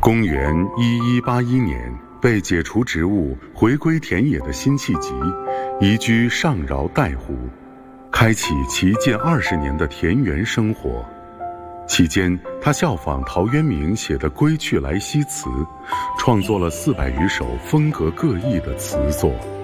公元1181年，被解除职务回归田野的辛弃疾移居上饶带湖，开启其近20年的田园生活。期间，他效仿陶渊明写的《归去来兮》词，创作了400余首风格各异的词作。